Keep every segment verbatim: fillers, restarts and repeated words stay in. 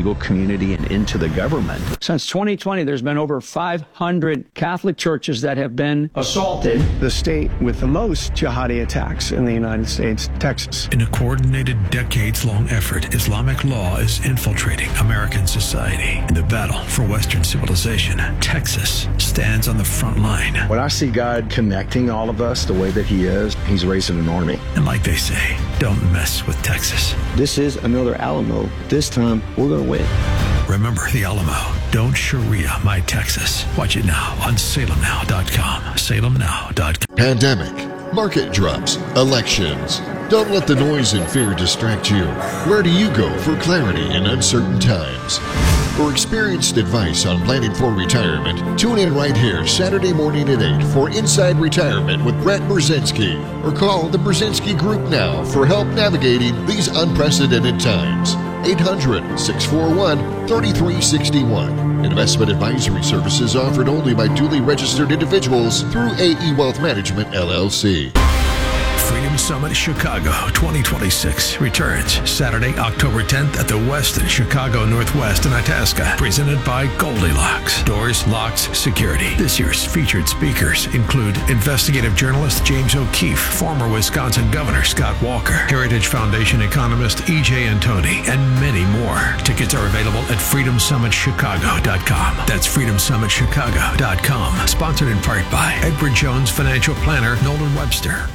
legal community and into the government. Since twenty twenty, there's been over five hundred Catholic churches that have been assaulted. The state with the most jihadi attacks in the United States, Texas. In a coordinated, decades-long effort, Islamic law is infiltrating American society. In the battle for Western civilization, Texas stands on the front line. When I see God connecting all of us the way that he is, he's raising an army. And like they say, don't mess with Texas. This is another Alamo. This time, we're going to win. Remember the Alamo. Don't Sharia my Texas. Watch it now on Salem Now dot com. Salem Now dot com. Pandemic, market drops, elections. Don't let the noise and fear distract you. Where do you go for clarity in uncertain times? For experienced advice on planning for retirement, tune in right here Saturday morning at eight for Inside Retirement with Brett Brzezinski, or call the Brzezinski Group now for help navigating these unprecedented times. eight hundred, six four one, three three six one. Investment advisory services offered only by duly registered individuals through A E Wealth Management, L L C. Freedom Summit Chicago twenty twenty-six returns Saturday, October tenth at the Westin Chicago Northwest in Itasca, presented by Goldilocks, Doors, Locks, Security. This year's featured speakers include investigative journalist James O'Keefe, former Wisconsin Governor Scott Walker, Heritage Foundation economist E J Antoni, and many more. Tickets are available at freedom summit chicago dot com. That's freedom summit chicago dot com. Sponsored in part by Edward Jones financial planner Nolan Webster.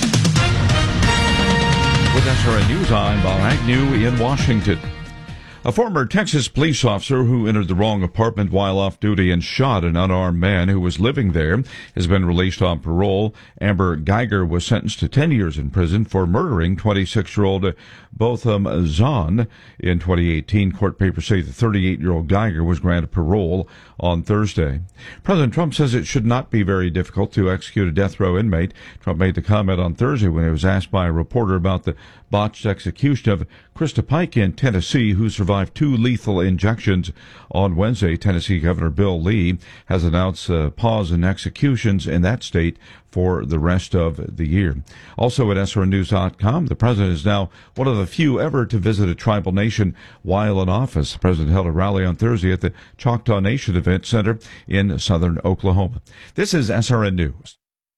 With S R N News, I'm Bob Agnew in Washington. A former Texas police officer who entered the wrong apartment while off duty and shot an unarmed man who was living there has been released on parole. Amber Geiger was sentenced to ten years in prison for murdering twenty-six-year-old Botham Zahn in twenty eighteen. Court papers say the thirty-eight-year-old Geiger was granted parole on Thursday. President Trump says it should not be very difficult to execute a death row inmate. Trump made the comment on Thursday when he was asked by a reporter about the botched execution of Krista Pike in Tennessee, who survived two lethal injections on Wednesday. Tennessee Governor Bill Lee has announced a pause in executions in that state for the rest of the year. Also at S R N news dot com, the president is now one of the few ever to visit a tribal nation while in office. The president held a rally on Thursday at the Choctaw Nation Event Center in southern Oklahoma. This is S R N News.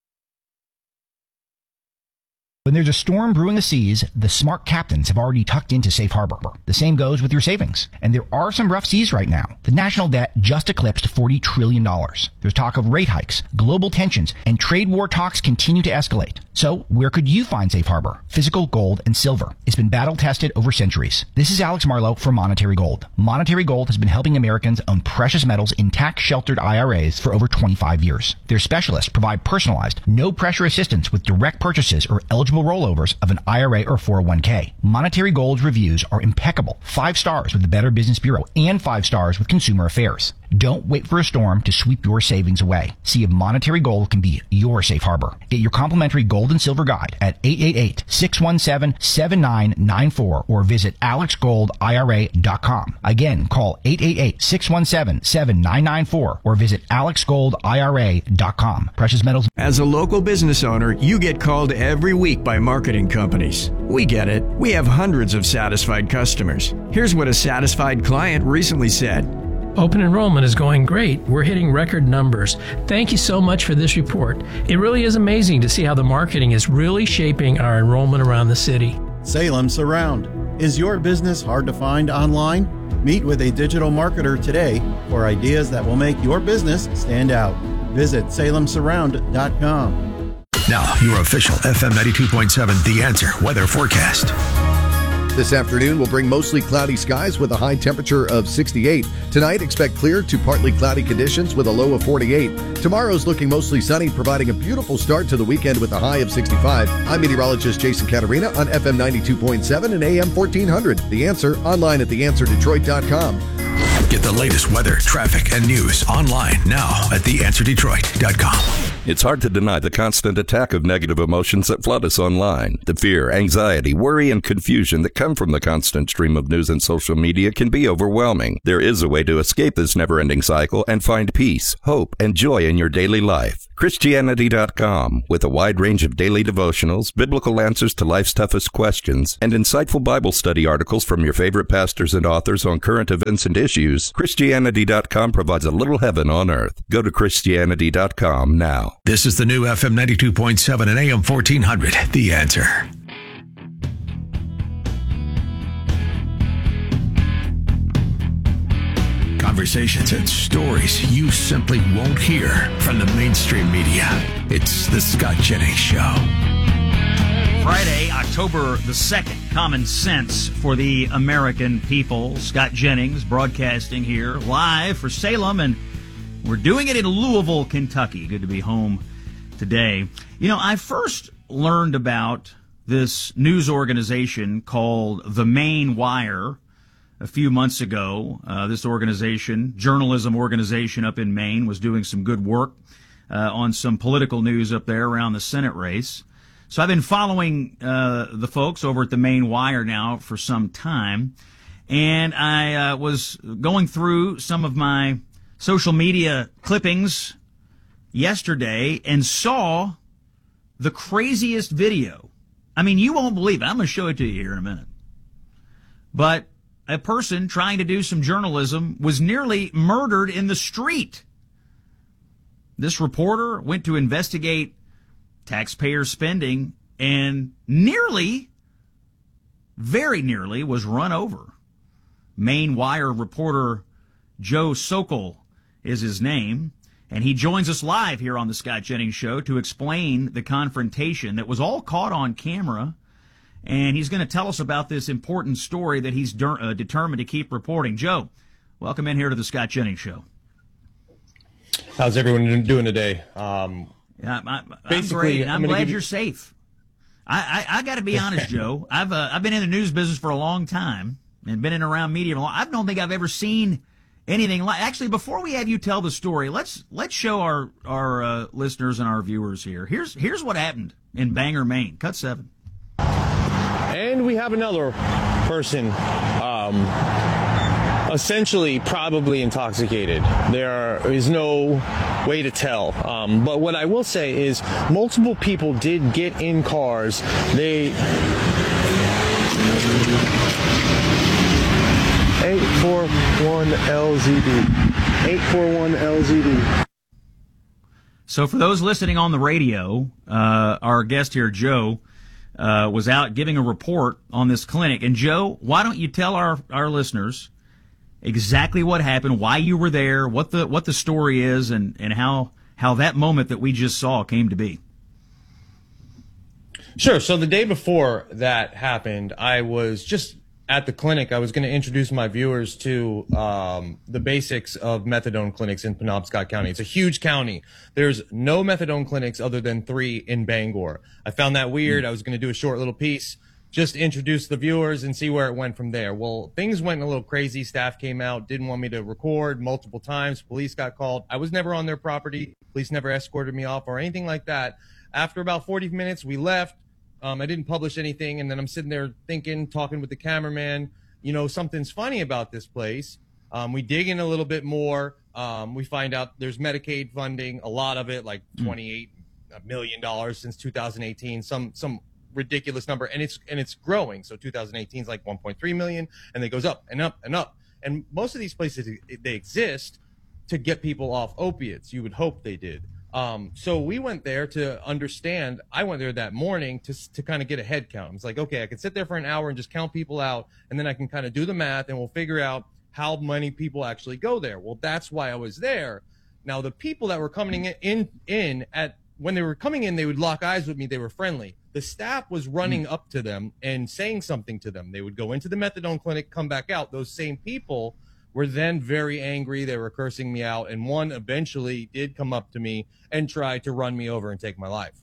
When there's a storm brewing the seas, the smart captains have already tucked into safe harbor. The same goes with your savings. And there are some rough seas right now. The national debt just eclipsed forty trillion dollars. There's talk of rate hikes, global tensions, and trade war talks continue to escalate. So where could you find safe harbor? Physical gold and silver. It's been battle tested over centuries. This is Alex Marlowe for Monetary Gold. Monetary Gold has been helping Americans own precious metals in tax-sheltered I R As for over twenty-five years. Their specialists provide personalized, no-pressure assistance with direct purchases or eligible rollovers of an I R A or four oh one k. Monetary Gold's reviews are impeccable. Five stars with the Better Business Bureau and five stars with Consumer Affairs. Don't wait for a storm to sweep your savings away. See if Monetary Gold can be your safe harbor. Get your complimentary gold and silver guide at eight eight eight, six one seven, seven nine nine four or visit alex gold I R A dot com. Again, call eight eight eight, six one seven, seven nine nine four or visit alex gold I R A dot com. Precious metals. As a local business owner, you get called every week by marketing companies. We get it. We have hundreds of satisfied customers. Here's what a satisfied client recently said. Open enrollment is going great. We're hitting record numbers. Thank you so much for this report. It really is amazing to see how the marketing is really shaping our enrollment around the city. Salem Surround. Is your business hard to find online? Meet with a digital marketer today for ideas that will make your business stand out. Visit salem surround dot com. Now, your official F M ninety-two point seven The Answer weather forecast. This afternoon will bring mostly cloudy skies with a high temperature of sixty-eight. Tonight, expect clear to partly cloudy conditions with a low of forty-eight. Tomorrow's looking mostly sunny, providing a beautiful start to the weekend with a high of sixty-five. I'm meteorologist Jason Caterina on F M ninety-two point seven and A M fourteen hundred. The Answer, online at the answer detroit dot com. Get the latest weather, traffic, and news online now at the answer detroit dot com. It's hard to deny the constant attack of negative emotions that flood us online. The fear, anxiety, worry, and confusion that come from the constant stream of news and social media can be overwhelming. There is a way to escape this never-ending cycle and find peace, hope, and joy in your daily life. Christianity dot com, with a wide range of daily devotionals, biblical answers to life's toughest questions, and insightful Bible study articles from your favorite pastors and authors on current events and issues, Christianity dot com provides a little heaven on earth. Go to Christianity dot com now. This is the new F M ninety-two point seven and A M fourteen hundred, The Answer. Conversations and stories you simply won't hear from the mainstream media. It's the Scott Jennings Show. Friday, October the second, Common Sense for the American people. Scott Jennings broadcasting here live for Salem, and we're doing it in Louisville, Kentucky. Good to be home today. You know, I first learned about this news organization called The Maine Wire a few months ago. Uh, this organization, journalism organization up in Maine, was doing some good work uh, on some political news up there around the Senate race. So I've been following uh, the folks over at the Maine Wire now for some time, and I uh, was going through some of my social media clippings yesterday and saw the craziest video. I mean, you won't believe it. I'm going to show it to you here in a minute. But a person trying to do some journalism was nearly murdered in the street. This reporter went to investigate taxpayer spending and nearly, very nearly, was run over. Maine Wire reporter Joe Sokol is his name, and he joins us live here on the Scott Jennings Show to explain the confrontation that was all caught on camera. And he's going to tell us about this important story that he's de- uh, determined to keep reporting. Joe, welcome in here to the Scott Jennings Show. How's everyone doing today? Um, yeah, I, I, I'm great. And I'm, I'm glad you're you... safe. I, I, I got to be honest, Joe. I've uh, I've been in the news business for a long time and been in around media. I don't think I've ever seen anything like. Actually, before we have you tell the story, let's let's show our our uh, listeners and our viewers here. Here's here's what happened in Bangor, Maine. Cut seven. And we have another person, um, essentially probably intoxicated. There is no way to tell. Um, but what I will say is multiple people did get in cars. They... eight four one L Z D. eight four one L Z D. So for those listening on the radio, uh, our guest here, Joe, Uh, was out giving a report on this clinic. And Joe, why don't you tell our, our listeners exactly what happened, why you were there, what the what the story is, and, and how how that moment that we just saw came to be. Sure. So the day before that happened, I was just at the clinic. I was going to introduce my viewers to um, the basics of methadone clinics in Penobscot County. It's a huge county. There's no methadone clinics other than three in Bangor. I found that weird. I was going to do a short little piece, just introduce the viewers and see where it went from there. Well, things went a little crazy. Staff came out, didn't want me to record multiple times. Police got called. I was never on their property. Police never escorted me off or anything like that. After about forty minutes, we left. Um, I didn't publish anything, and then I'm sitting there thinking, talking with the cameraman, you know, something's funny about this place. Um, we dig in a little bit more. Um, we find out there's Medicaid funding, a lot of it, like twenty-eight million dollars since two thousand eighteen, some some ridiculous number, and it's and it's growing. So two thousand eighteen is like one point three million, and it goes up and up and up. And most of these places, they exist to get people off opiates. You would hope they did. Um, so we went there to understand. I went there that morning to to kind of get a head count. It's like, okay, I can sit there for an hour and just count people out, and then I can kind of do the math, and we'll figure out how many people actually go there. Well, that's why I was there. Now, the people that were coming in, in, in at when they were coming in, they would lock eyes with me. They were friendly. The staff was running up to them and saying something to them. They would go into the methadone clinic, come back out. Those same people were then very angry. They were cursing me out, and one eventually did come up to me and try to run me over and take my life.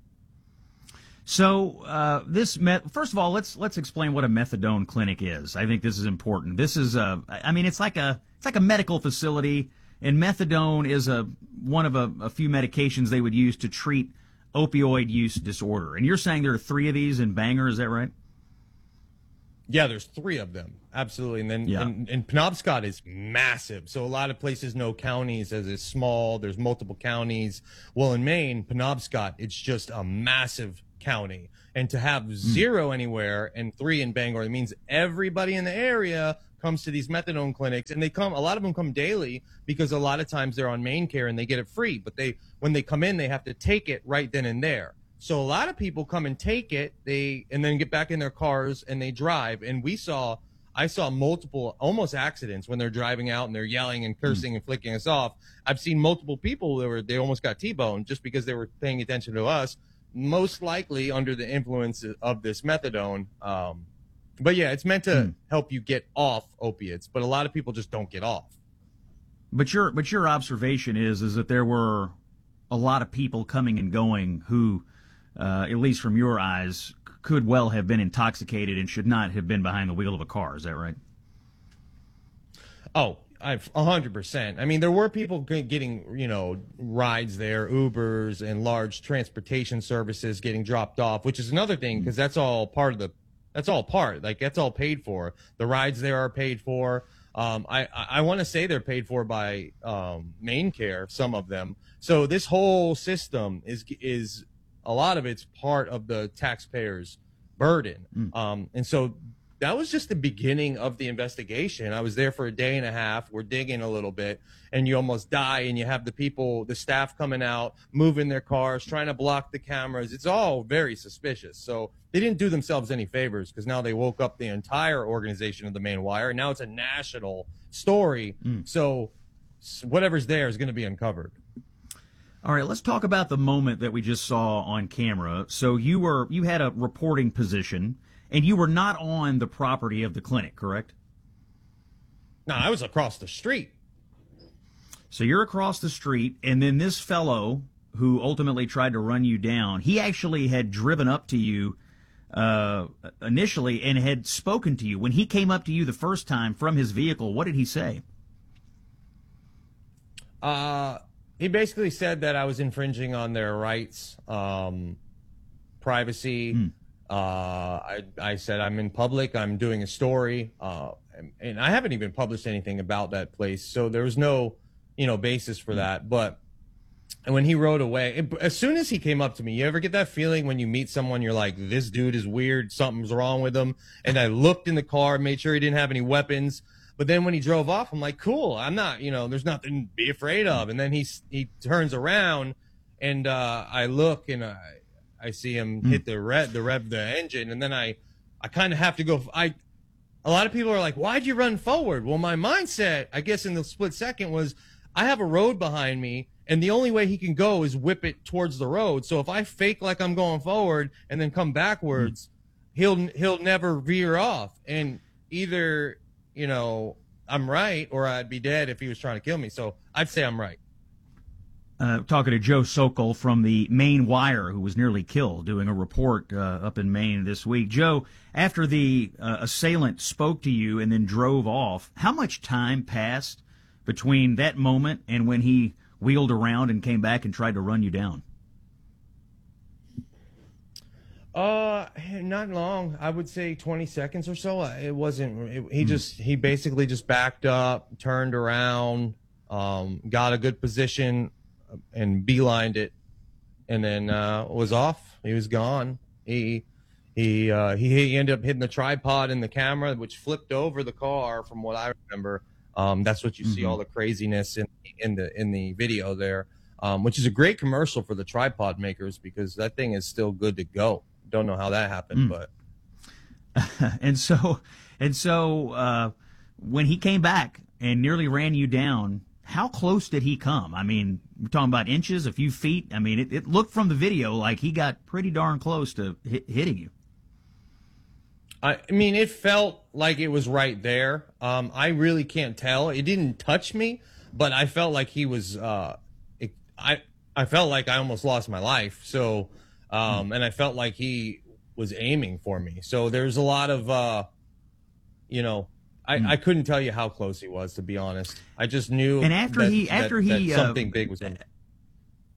So uh, this met, first of all, let's let's explain what a methadone clinic is. I think this is important. This is a, I mean, it's like a it's like a medical facility, and methadone is a one of a, a few medications they would use to treat opioid use disorder. And you're saying there are three of these in Bangor, is that right? Yeah, there's three of them. Absolutely. And then Yeah. and, and Penobscot is massive. So a lot of places know counties as it's small. There's multiple counties. Well, in Maine, Penobscot, it's just a massive county. And to have zero anywhere and three in Bangor, it means everybody in the area comes to these methadone clinics, and they come, a lot of them come daily because a lot of times they're on main care and they get it free. But they, when they come in, they have to take it right then and there. So a lot of people come and take it, they, and then get back in their cars and they drive. And we saw, I saw multiple almost accidents when they're driving out and they're yelling and cursing mm. and flicking us off. I've seen multiple people that were, they almost got T-boned just because they were paying attention to us, most likely under the influence of this methadone. Um, but yeah, it's meant to mm. help you get off opiates, but a lot of people just don't get off. But your, but your observation is, is that there were a lot of people coming and going who, Uh, at least from your eyes, could well have been intoxicated and should not have been behind the wheel of a car. Is that right? Oh, I've a hundred percent. I mean, there were people getting, you know, rides there, Ubers and large transportation services getting dropped off, which is another thing because that's all part of the, that's all part, like that's all paid for. The rides there are paid for. Um, I, I want to say they're paid for by, um, Main Care, some of them. So this whole system is, is, a lot of it's part of the taxpayers' burden. Mm. Um, and so that was just the beginning of the investigation. I was there for a day and a half. We're digging a little bit, and you almost die, and you have the people, the staff coming out, moving their cars, trying to block the cameras. It's all very suspicious. So they didn't do themselves any favors because now they woke up the entire organization of the Maine Wire, and now it's a national story. Mm. So whatever's there is going to be uncovered. All right, let's talk about the moment that we just saw on camera. So you were you had a reporting position, and you were not on the property of the clinic, correct? No, I was across the street. So you're across the street, and then this fellow who ultimately tried to run you down, he actually had driven up to you uh, initially and had spoken to you. When he came up to you the first time from his vehicle, what did he say? Uh... He basically said that I was infringing on their rights, um, privacy. Mm. Uh, I, I said I'm in public. I'm doing a story, uh, and, and I haven't even published anything about that place, so there was no, you know, basis for that. But and when he rode away, it, as soon as he came up to me, you ever get that feeling when you meet someone, you're like, this dude is weird, something's wrong with him? And I looked in the car, made sure he didn't have any weapons. But then when he drove off, I'm like, cool, I'm not, you know, there's nothing to be afraid of. And then he he turns around, and uh, I look, and I I see him mm. hit the rev, the rev, the engine, and then I I kind of have to go. I a lot of people are like, why'd you run forward? Well, my mindset, I guess, in the split second was, I have a road behind me, and the only way he can go is whip it towards the road. So if I fake like I'm going forward and then come backwards, mm. he'll he'll never veer off, and either, you know, I'm right, or I'd be dead if he was trying to kill me. So I'd say I'm right. Uh, talking to Joe Sokol from the Maine Wire, who was nearly killed, doing a report uh, up in Maine this week. Joe, after the uh, assailant spoke to you and then drove off, how much time passed between that moment and when he wheeled around and came back and tried to run you down? Uh, not long. I would say twenty seconds or so. It wasn't, it, he mm. just, he basically just backed up, turned around, um, got a good position and beelined it, and then, uh, was off. He was gone. He, he, uh, he, he ended up hitting the tripod in the camera, which flipped over the car from what I remember. Um, that's what you mm-hmm. see, all the craziness in, in the, in the video there, um, which is a great commercial for the tripod makers because that thing is still good to go. Don't know how that happened, mm. but and so and so uh, when he came back and nearly ran you down, how close did he come? I mean, we're talking about inches, a few feet. I mean, it, it looked from the video like he got pretty darn close to hit, hitting you. I mean, it felt like it was right there. Um, I really can't tell. It didn't touch me, but I felt like he was. Uh, it, I I felt like I almost lost my life. So. Um, and I felt like he was aiming for me. So there's a lot of, uh, you know, I, mm. I couldn't tell you how close he was, to be honest. I just knew and after that, he, after that, he, that something uh, big was going to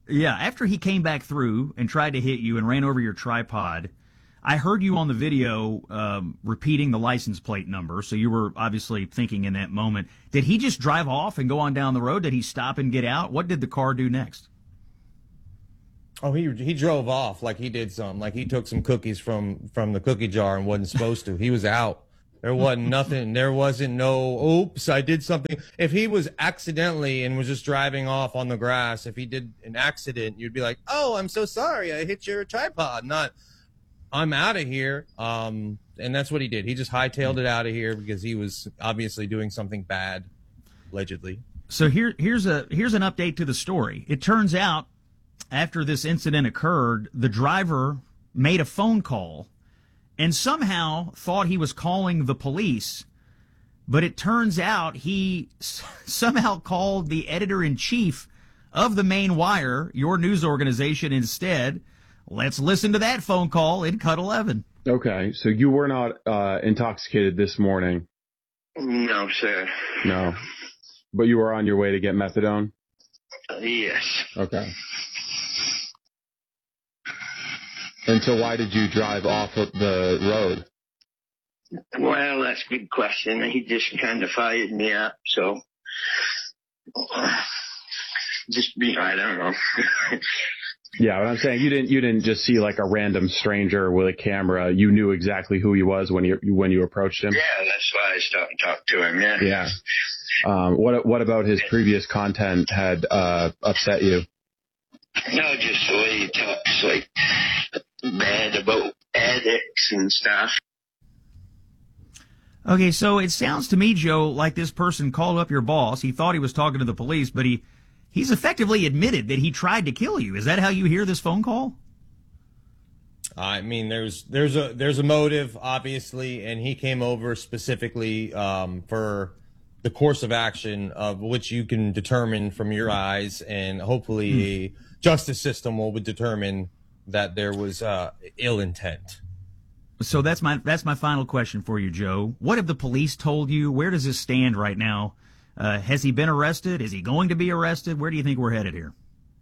Yeah, after he came back through and tried to hit you and ran over your tripod, I heard you on the video um, repeating the license plate number, so you were obviously thinking in that moment. Did he just drive off and go on down the road? Did he stop and get out? What did the car do next? Oh, he he drove off like he did something, like he took some cookies from, from the cookie jar and wasn't supposed to. He was out. There wasn't nothing. There wasn't no, oops, I did something. If he was accidentally and was just driving off on the grass, if he did an accident, you'd be like, oh, I'm so sorry. I hit your tripod. Not, I'm out of here. Um, and that's what he did. He just hightailed it out of here because he was obviously doing something bad, allegedly. So here, here's a here's an update to the story. It turns out after this incident occurred, the driver made a phone call and somehow thought he was calling the police, but it turns out he s- somehow called the editor-in-chief of the Maine Wire, your news organization, instead. Let's listen to that phone call in Cut eleven. Okay, so you were not uh, intoxicated this morning? No, sir. No. But you were on your way to get methadone? Uh, yes. Okay. And so why did you drive off of the road? Well, that's a good question. He just kind of fired me up, so uh, just be, I don't know. Yeah, what I'm saying, you didn't you didn't just see like a random stranger with a camera. You knew exactly who he was when you when you approached him. Yeah, that's why I stopped and talked to him. Yeah. Yeah. Um, what what about his previous content had uh, upset you? No, just the way he talks, like bad about addicts and stuff. Okay, so it sounds to me, Joe, like this person called up your boss. He thought he was talking to the police, but he he's effectively admitted that he tried to kill you. Is that how you hear this phone call? I mean, there's there's a there's a motive, obviously, and he came over specifically um, for the course of action of which you can determine from your eyes, and hopefully hmm. a justice system will determine that there was uh, ill intent. So that's my that's my final question for you, Joe. What have the police told you? Where does this stand right now? Uh, has he been arrested? Is he going to be arrested? Where do you think we're headed here?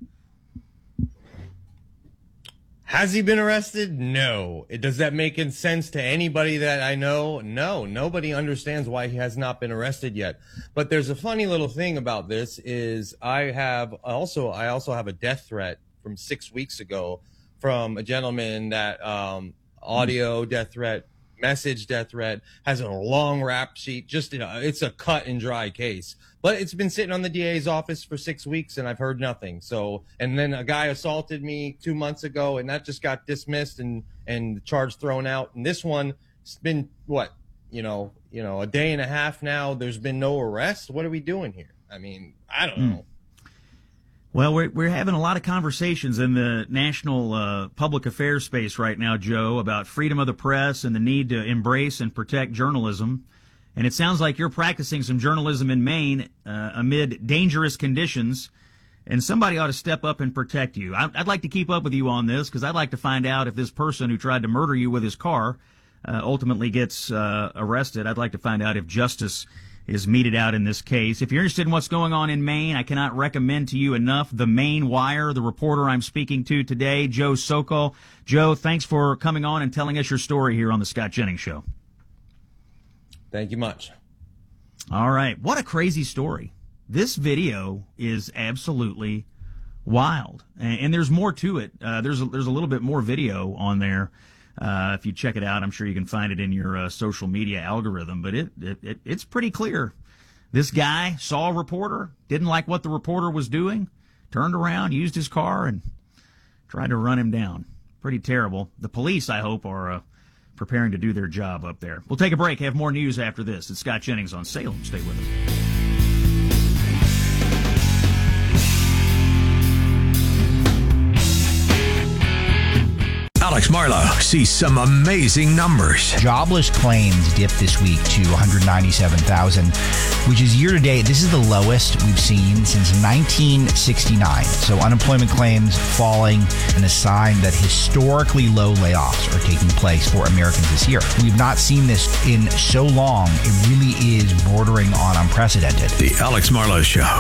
Has he been arrested? No. Does that make sense to anybody that I know? No. Nobody understands why he has not been arrested yet. But there's a funny little thing about this is I have also I also have a death threat from six weeks ago from a gentleman that um, audio death threat, message death threat, has a long rap sheet. Just, you know, it's a cut and dry case. But it's been sitting on the D A's office for six weeks and I've heard nothing. So, and then a guy assaulted me two months ago and that just got dismissed and, and the charge thrown out. And this one, it's been what, you know, you know, a day and a half now. There's been no arrest. What are we doing here? I mean, I don't know. Well, we're we're having a lot of conversations in the national uh, public affairs space right now, Joe, about freedom of the press and the need to embrace and protect journalism. And it sounds like you're practicing some journalism in Maine uh, amid dangerous conditions, and somebody ought to step up and protect you. I, I'd like to keep up with you on this because I'd like to find out if this person who tried to murder you with his car uh, ultimately gets uh, arrested. I'd like to find out if justice is meted out in this case. If you're interested in what's going on in Maine, I cannot recommend to you enough the Maine Wire, the reporter I'm speaking to today, Joe Sokol. Joe, thanks for coming on and telling us your story here on the Scott Jennings Show. Thank you much. All right. What a crazy story. This video is absolutely wild. And, and there's more to it. Uh, there's, a, there's a little bit more video on there. Uh, if you check it out, I'm sure you can find it in your uh, social media algorithm, but it, it, it it's pretty clear. This guy saw a reporter, didn't like what the reporter was doing, turned around, used his car, and tried to run him down. Pretty terrible. The police, I hope, are uh, preparing to do their job up there. We'll take a break, have more news after this. It's Scott Jennings on Salem. Stay with us. Alex Marlow sees some amazing numbers. Jobless claims dipped this week to one hundred ninety-seven thousand, which is year to date. This is the lowest we've seen since nineteen sixty-nine. So unemployment claims falling, and a sign that historically low layoffs are taking place for Americans this year. We've not seen this in so long. It really is bordering on unprecedented. The Alex Marlow Show.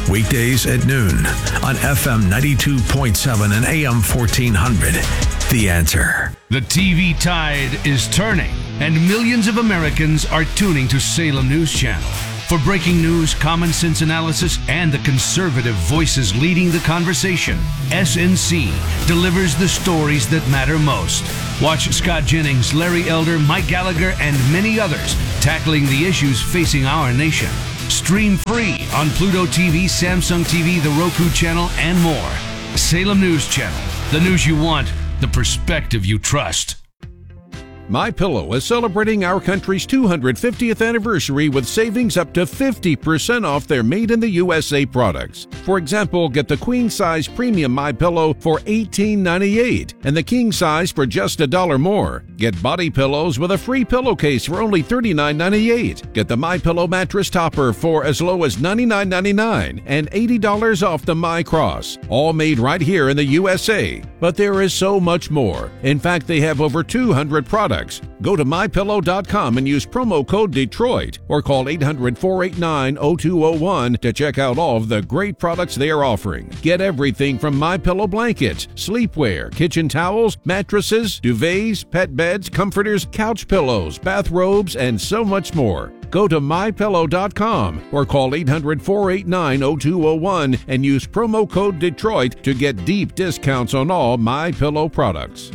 Weekdays at noon on F M ninety-two point seven and A M fourteen hundred. The Answer. The T V tide is turning, and millions of Americans are tuning to Salem News Channel. For breaking news, common sense analysis, and the conservative voices leading the conversation, S N C delivers the stories that matter most. Watch Scott Jennings, Larry Elder, Mike Gallagher, and many others tackling the issues facing our nation. Stream free on Pluto T V, Samsung T V, the Roku channel, and more. Salem News Channel. The news you want, the perspective you trust. MyPillow is celebrating our country's two hundred fiftieth anniversary with savings up to fifty percent off their made-in-the-U S A products. For example, get the queen-size premium MyPillow for eighteen ninety-eight and the king-size for just a dollar more. Get body pillows with a free pillowcase for only thirty-nine ninety-eight. Get the MyPillow mattress topper for as low as ninety-nine ninety-nine and eighty dollars off the MyCross. All made right here in the U S A. But there is so much more. In fact, they have over two hundred products. Go to my pillow dot com and use promo code Detroit or call eight hundred, four eight nine, zero two zero one to check out all of the great products they are offering. Get everything from MyPillow blankets, sleepwear, kitchen towels, mattresses, duvets, pet beds, comforters, couch pillows, bathrobes, and so much more. Go to my pillow dot com or call eight hundred, four eight nine, zero two zero one and use promo code Detroit to get deep discounts on all MyPillow products.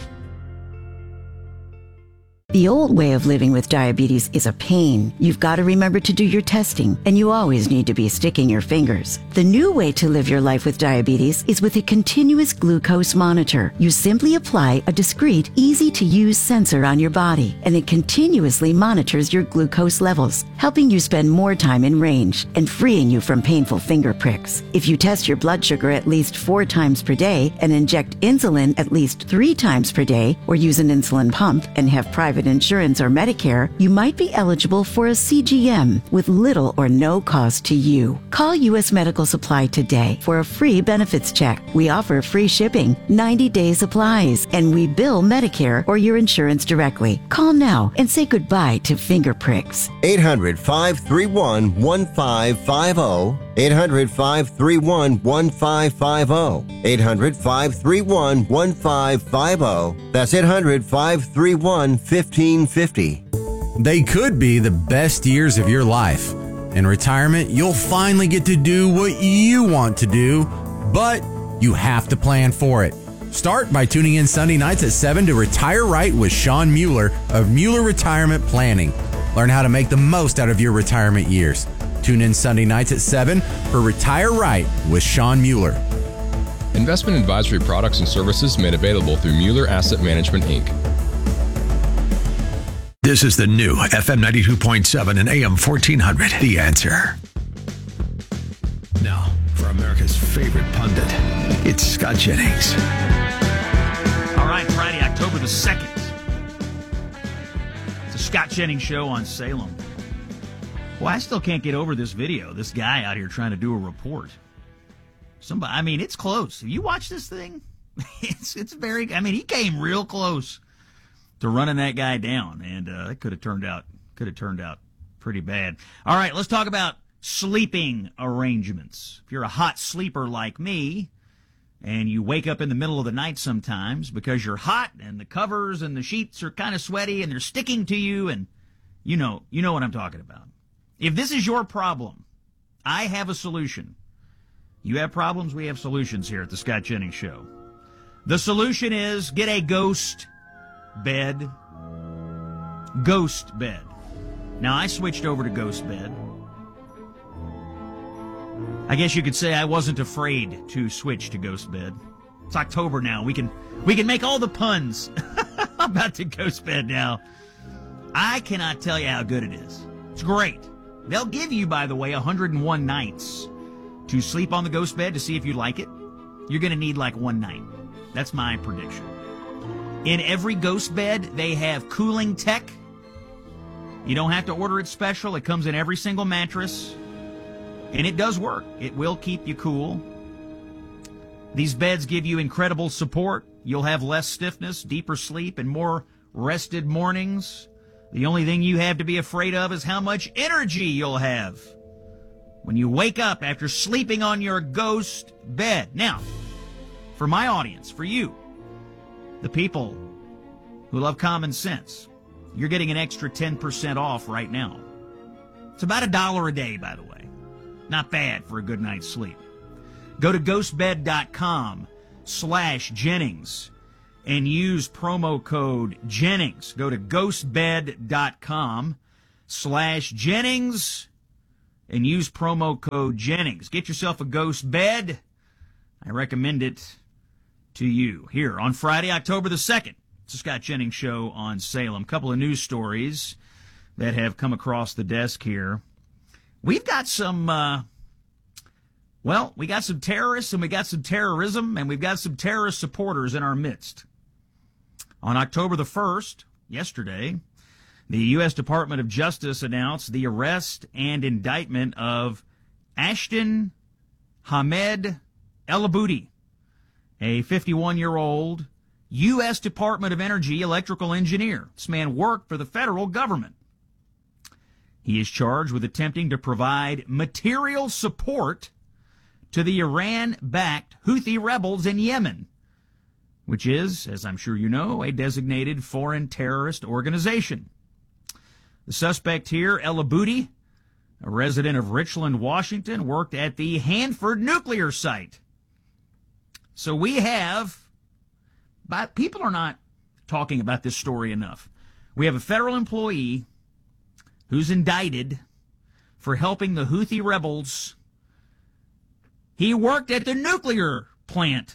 The old way of living with diabetes is a pain. You've got to remember to do your testing, and you always need to be sticking your fingers. The new way to live your life with diabetes is with a continuous glucose monitor. You simply apply a discreet, easy-to-use sensor on your body, and it continuously monitors your glucose levels, helping you spend more time in range and freeing you from painful finger pricks. If you test your blood sugar at least four times per day and inject insulin at least three times per day, or use an insulin pump and have private insurance or Medicare, you might be eligible for a C G M with little or no cost to you. Call U S Medical Supply today for a free benefits check. We offer free shipping, ninety day supplies, and we bill Medicare or your insurance directly. Call now and say goodbye to finger pricks. eight hundred, five three one, one five five zero. eight hundred, five three one, one five five zero. eight hundred, five three one, one five five zero. That's eight hundred, five three one, fifteen fifty. They could be the best years of your life. In retirement, you'll finally get to do what you want to do, but you have to plan for it. Start by tuning in Sunday nights at seven to Retire Right with Sean Mueller of Mueller Retirement Planning. Learn how to make the most out of your retirement years. Tune in Sunday nights at seven for Retire Right with Sean Mueller. Investment advisory products and services made available through Mueller Asset Management, Incorporated. This is the new F M ninety-two point seven and A M fourteen hundred. The Answer. Now, for America's favorite pundit, it's Scott Jennings. All right, Friday, October the second. It's a Scott Jennings show on Salem. Well, I still can't get over this video. This guy out here trying to do a report. Somebody, I mean, it's close. Have you watched this thing? It's it's very. I mean, he came real close to running that guy down, and uh, it could have turned out could have turned out pretty bad. All right, let's talk about sleeping arrangements. If you're a hot sleeper like me, and you wake up in the middle of the night sometimes because you're hot and the covers and the sheets are kind of sweaty and they're sticking to you, and you know you know what I'm talking about. If this is your problem, I have a solution. You have problems, we have solutions here at the Scott Jennings Show. The solution is get a ghost bed. Ghost bed. Now, I switched over to ghost bed. I guess you could say I wasn't afraid to switch to ghost bed. It's October now. We can we can make all the puns about the ghost bed now. I cannot tell you how good it is. It's great. They'll give you, by the way, one hundred one nights to sleep on the ghost bed to see if you like it. You're going to need like one night. That's my prediction. In every ghost bed, they have cooling tech. You don't have to order it special. It comes in every single mattress. And it does work. It will keep you cool. These beds give you incredible support. You'll have less stiffness, deeper sleep, and more rested mornings. The only thing you have to be afraid of is how much energy you'll have. when you wake up after sleeping on your ghost bed. Now, for my audience, for you, the people who love common sense, you're getting an extra ten percent off right now. It's about a dollar a day, by the way. Not bad for a good night's sleep. Go to ghostbed.com slash Jennings and use promo code Jennings. Go to ghostbed.com slash Jennings and use promo code Jennings. Get yourself a ghost bed. I recommend it to you. Here on Friday, October the second, it's the Scott Jennings Show on Salem. A couple of news stories that have come across the desk here. We've got some, uh, well, we got some terrorists and we got some terrorism and we've got some terrorist supporters in our midst. On October the first, yesterday, the U S Department of Justice announced the arrest and indictment of Ashton Hamed El-Aboudi, a fifty-one-year-old U S Department of Energy electrical engineer. This man worked for the federal government. He is charged with attempting to provide material support to the Iran-backed Houthi rebels in Yemen, which is, as I'm sure you know, a designated foreign terrorist organization. The suspect here, El-Aboudi, a resident of Richland, Washington, worked at the Hanford nuclear site. So we have, but people are not talking about this story enough. We have a federal employee who's indicted for helping the Houthi rebels. He worked at the nuclear plant.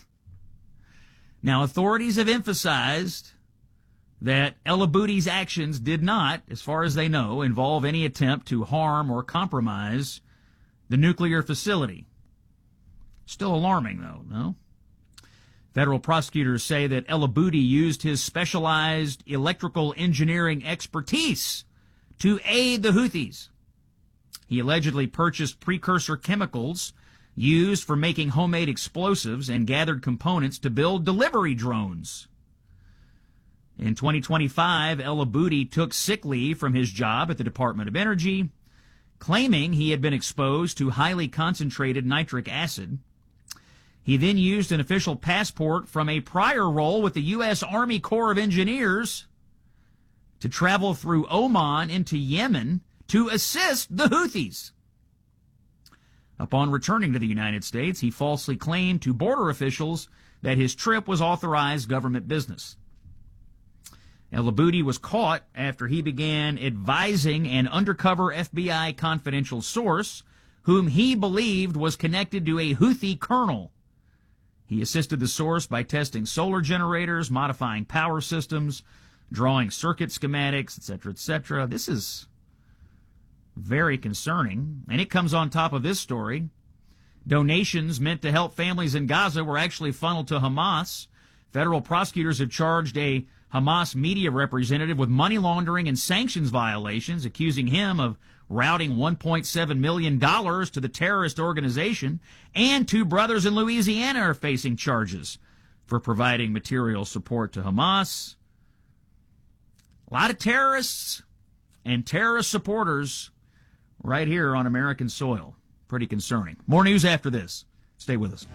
Now, authorities have emphasized that El-Aboudi's actions did not, as far as they know, involve any attempt to harm or compromise the nuclear facility. Still alarming, though, no? Federal prosecutors say that El-Aboudi used his specialized electrical engineering expertise to aid the Houthis. He allegedly purchased precursor chemicals used for making homemade explosives and gathered components to build delivery drones. In twenty twenty-five, El-Aboudi took sick leave from his job at the Department of Energy, claiming he had been exposed to highly concentrated nitric acid. He then used an official passport from a prior role with the U S Army Corps of Engineers to travel through Oman into Yemen to assist the Houthis. Upon returning to the United States, he falsely claimed to border officials that his trip was authorized government business. El-Aboudi was caught after he began advising an undercover F B I confidential source whom he believed was connected to a Houthi colonel. He assisted the source by testing solar generators, modifying power systems, drawing circuit schematics, et cetera, et cetera. This is very concerning, and it comes on top of this story. Donations meant to help families in Gaza were actually funneled to Hamas. Federal prosecutors have charged a Hamas media representative with money laundering and sanctions violations, accusing him of routing one point seven million dollars to the terrorist organization, and two brothers in Louisiana are facing charges for providing material support to Hamas. A lot of terrorists and terrorist supporters right here on American soil. Pretty concerning. More news after this. Stay with us.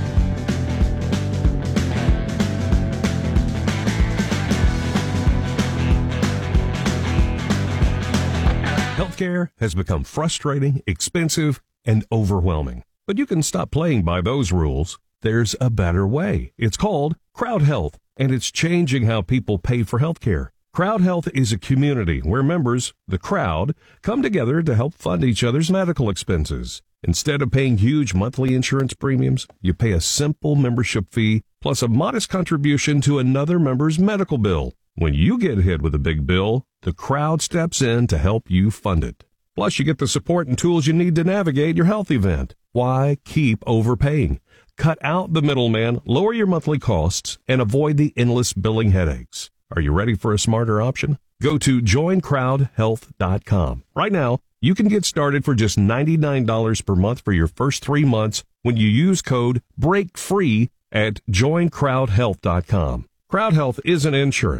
Healthcare has become frustrating, expensive, and overwhelming. But you can stop playing by those rules. There's a better way. It's called Crowd Health, and it's changing how people pay for healthcare. Crowd Health is a community where members, the crowd, come together to help fund each other's medical expenses. Instead of paying huge monthly insurance premiums, you pay a simple membership fee plus a modest contribution to another member's medical bill. When you get hit with a big bill, the crowd steps in to help you fund it. Plus, you get the support and tools you need to navigate your health event. Why keep overpaying? Cut out the middleman, lower your monthly costs, and avoid the endless billing headaches. Are you ready for a smarter option? Go to join crowd health dot com. Right now, you can get started for just ninety-nine dollars per month for your first three months when you use code BREAKFREE at join crowd health dot com. Crowd Health isn't insurance.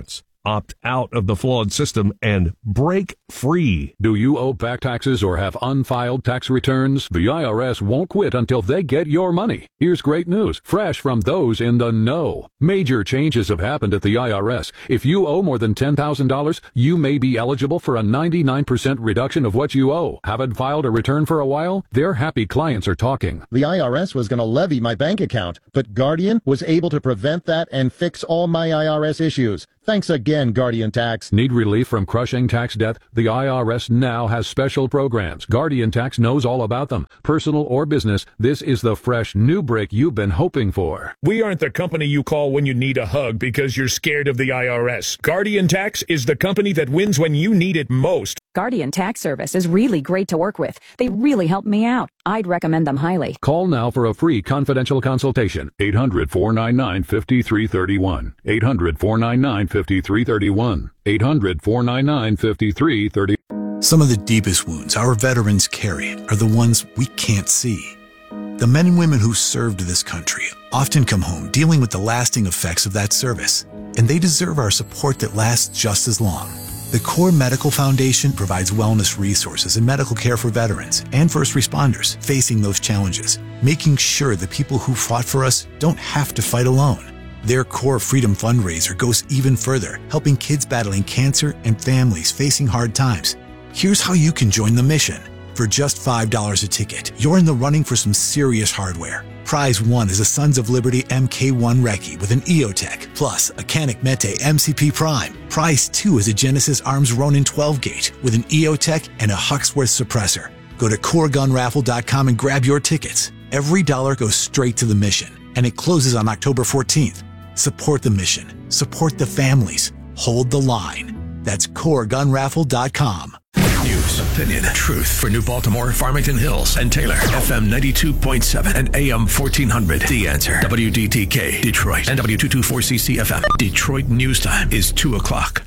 Opt out of the flawed system and break free. Do you owe back taxes or have unfiled tax returns? The I R S won't quit until they get your money. Here's great news, fresh from those in the know. Major changes have happened at the I R S. If you owe more than ten thousand dollars, you may be eligible for a ninety-nine percent reduction of what you owe. Haven't filed a return for a while? Their happy clients are talking. The I R S was going to levy my bank account, but Guardian was able to prevent that and fix all my I R S issues. Thanks again, Guardian Tax. Need relief from crushing tax debt? The I R S now has special programs. Guardian Tax knows all about them. Personal or business, this is the fresh new break you've been hoping for. We aren't the company you call when you need a hug because you're scared of the I R S. Guardian Tax is the company that wins when you need it most. Guardian Tax Service is really great to work with. They really helped me out. I'd recommend them highly. Call now for a free confidential consultation. eight hundred, four nine nine, five three three one. eight hundred, four nine nine, five three three one. eight hundred, four nine nine, five three three one. Some of the deepest wounds our veterans carry are the ones we can't see. The men and women who served this country often come home dealing with the lasting effects of that service, and they deserve our support that lasts just as long. The Core Medical Foundation provides wellness resources and medical care for veterans and first responders facing those challenges, making sure the people who fought for us don't have to fight alone. Their Core Freedom fundraiser goes even further, helping kids battling cancer and families facing hard times. Here's how you can join the mission. For just five dollars a ticket, you're in the running for some serious hardware. Prize one is a Sons of Liberty M K one Recce with an EOTech, plus a Canik Mete M C P Prime. Prize two is a Genesis Arms Ronin twelve gauge with an EOTech and a Huxworth suppressor. Go to core gun raffle dot com and grab your tickets. Every dollar goes straight to the mission, and it closes on October fourteenth. Support the mission. Support the families. Hold the line. That's core gun raffle dot com. News, opinion, truth for New Baltimore, Farmington Hills, and Taylor. F M ninety-two point seven and A M fourteen hundred. The Answer. W D T K, Detroit. And W two twenty-four C C F M. Detroit news time is two o'clock.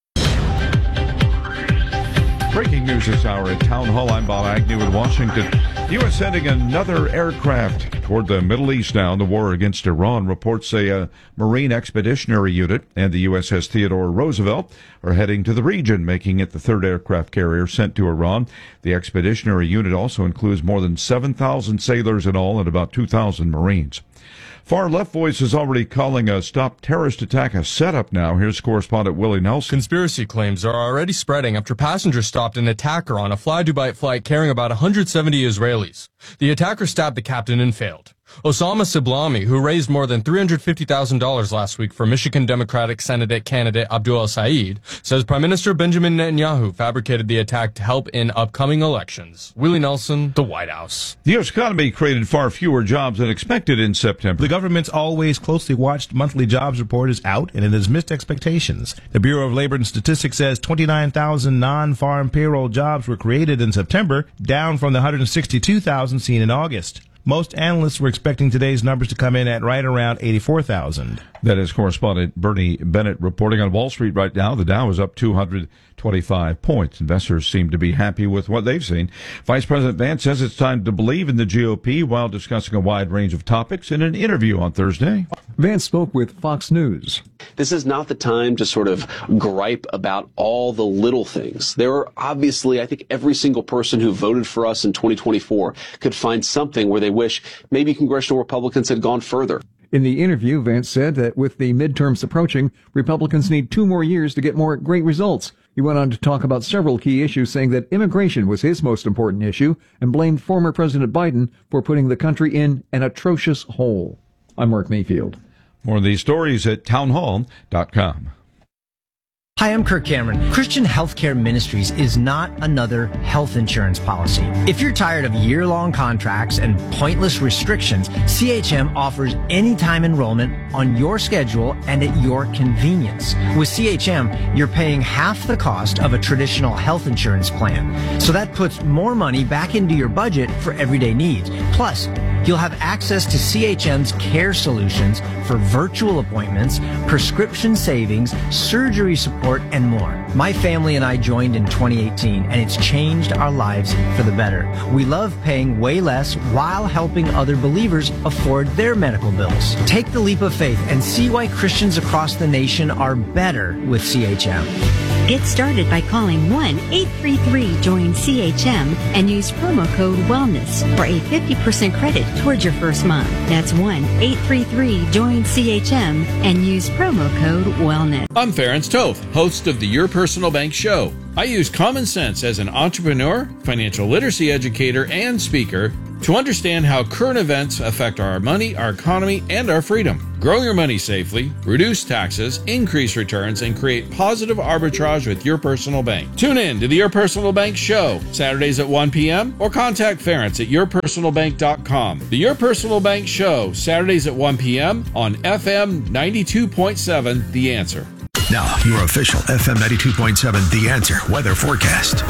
Breaking news this hour at Town Hall. I'm Bob Agnew in Washington. The U S sending another aircraft toward the Middle East now in the war against Iran. Reports say a Marine Expeditionary Unit and the U S S Theodore Roosevelt are heading to the region, making it the third aircraft carrier sent to Iran. The Expeditionary Unit also includes more than seven thousand sailors in all and about two thousand Marines. Far-left voice is already calling a stop terrorist attack a setup now. Here's correspondent Willie Nelson. Conspiracy claims are already spreading after passengers stopped an attacker on a fly-Dubai flight carrying about one hundred seventy Israelis. The attacker stabbed the captain and failed. Osama Siblami, who raised more than three hundred fifty thousand dollars last week for Michigan Democratic Senate candidate Abdul Saeed, says Prime Minister Benjamin Netanyahu fabricated the attack to help in upcoming elections. Willie Nelson, the White House. The U S economy created far fewer jobs than expected in September. The government's always closely watched monthly jobs report is out, and it has missed expectations. The Bureau of Labor and Statistics says twenty-nine thousand non-farm payroll jobs were created in September, down from the one hundred sixty-two thousand seen in August. Most analysts were expecting today's numbers to come in at right around eighty-four thousand. That is correspondent Bernie Bennett reporting on Wall Street right now. The Dow is up two hundred twenty-five points. Investors seem to be happy with what they've seen. Vice President Vance says it's time to believe in the G O P while discussing a wide range of topics in an interview on Thursday. Vance spoke with Fox News. This is not the time to sort of gripe about all the little things. There are obviously, I think every single person who voted for us in twenty twenty-four could find something where they wish maybe congressional Republicans had gone further. In the interview, Vance said that with the midterms approaching, Republicans need two more years to get more great results. He went on to talk about several key issues, saying that immigration was his most important issue and blamed former President Biden for putting the country in an atrocious hole. I'm Mark Mayfield. More of these stories at townhall dot com. Hi, I'm Kirk Cameron. Christian Healthcare Ministries is not another health insurance policy. If you're tired of year-long contracts and pointless restrictions, C H M offers anytime enrollment on your schedule and at your convenience. With C H M, you're paying half the cost of a traditional health insurance plan. So that puts more money back into your budget for everyday needs. Plus, you'll have access to C H M's care solutions for virtual appointments, prescription savings, surgery support, and more. My family and I joined in twenty eighteen, and it's changed our lives for the better. We love paying way less while helping other believers afford their medical bills. Take the leap of faith and see why Christians across the nation are better with C H M. Get started by calling one eight three three join C H M and use promo code WELLNESS for a fifty percent credit towards your first month. That's one eight three three join C H M and use promo code WELLNESS. I'm Ferenc Toth, host of the Your Personal Bank Show. I use common sense as an entrepreneur, financial literacy educator, and speaker to understand how current events affect our money, our economy, and our freedom. Grow your money safely, reduce taxes, increase returns, and create positive arbitrage with Your Personal Bank. Tune in to the Your Personal Bank Show, Saturdays at one p.m. or contact Ferenc at your personal bank dot com. The Your Personal Bank Show, Saturdays at one p.m. on F M ninety-two point seven, The Answer. Now, your official F M ninety-two point seven The Answer weather forecast.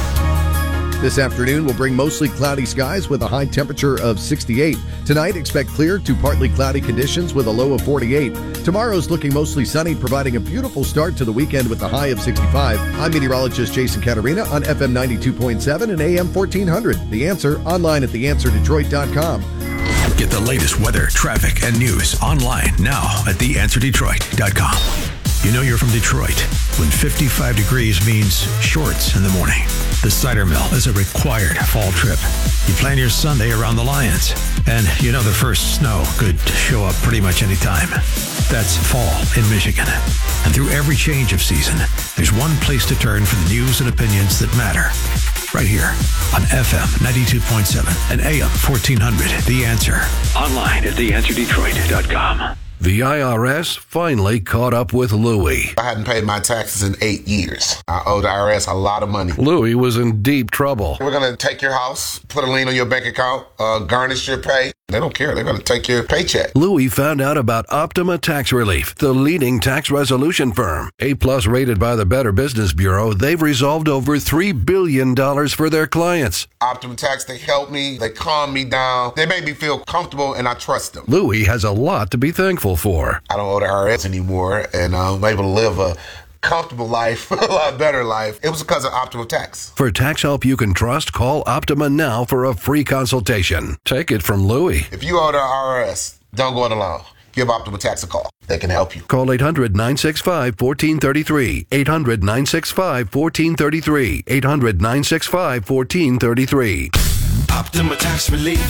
This afternoon will bring mostly cloudy skies with a high temperature of sixty-eight. Tonight, expect clear to partly cloudy conditions with a low of forty-eight. Tomorrow's looking mostly sunny, providing a beautiful start to the weekend with a high of sixty-five. I'm meteorologist Jason Caterina on F M ninety-two point seven and A M fourteen hundred. The Answer, online at the answer detroit dot com. Get the latest weather, traffic, and news online now at the answer detroit dot com. You know you're from Detroit when fifty-five degrees means shorts in the morning. The Cider Mill is a required fall trip. You plan your Sunday around the Lions, and you know the first snow could show up pretty much any time. That's fall in Michigan. And through every change of season, there's one place to turn for the news and opinions that matter. Right here on F M ninety-two point seven and A M fourteen hundred. The Answer. Online at the answer detroit dot com. The I R S finally caught up with Louie. I hadn't paid my taxes in eight years. I owe the I R S a lot of money. Louie was in deep trouble. We're going to take your house, put a lien on your bank account, uh, garnish your pay. They don't care. They're going to take your paycheck. Louie found out about Optima Tax Relief, the leading tax resolution firm. A-plus rated by the Better Business Bureau, they've resolved over three billion dollars for their clients. Optima Tax, they help me. They calm me down. They make me feel comfortable, and I trust them. Louie has a lot to be thankful for. I don't owe the I R S anymore, and I'm able to live a comfortable life, a lot better life. It was because of Optima Tax. For tax help you can trust, call Optima now for a free consultation. Take it from Louie. If you owe the I R S, don't go it alone. Give Optima Tax a call. They can help you. Call eight hundred nine six five one four three three. eight hundred nine six five one four three three. eight hundred nine six five one four three three. Optima Tax Relief.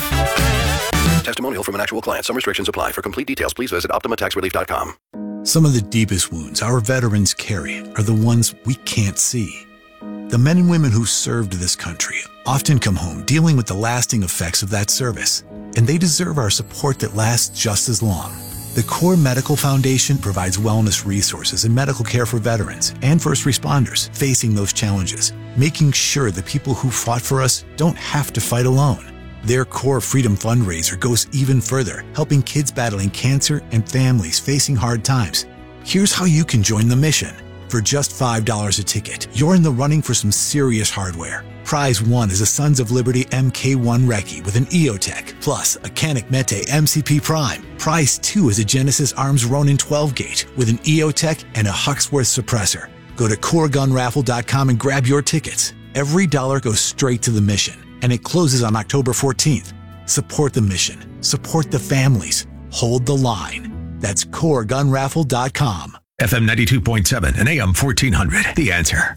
Testimonial from an actual client. Some restrictions apply. For complete details, please visit optima tax relief dot com. Some of the deepest wounds our veterans carry are the ones we can't see. The men and women who served this country often come home dealing with the lasting effects of that service, and they deserve our support that lasts just as long. The Core Medical Foundation provides wellness resources and medical care for veterans and first responders facing those challenges, making sure the people who fought for us don't have to fight alone. Their Core Freedom fundraiser goes even further, helping kids battling cancer and families facing hard times. Here's how you can join the mission. For just five dollars a ticket, you're in the running for some serious hardware. Prize one is a Sons of Liberty M K one Recce with an EOTech, plus a Canik Mete M C P Prime. Prize two is a Genesis Arms Ronin twelve gauge with an EOTech and a Huxworth suppressor. Go to core gun raffle dot com and grab your tickets. Every dollar goes straight to the mission, and it closes on October fourteenth. Support the mission. Support the families. Hold the line. That's core gun raffle dot com. F M ninety-two point seven and A M fourteen hundred. The Answer.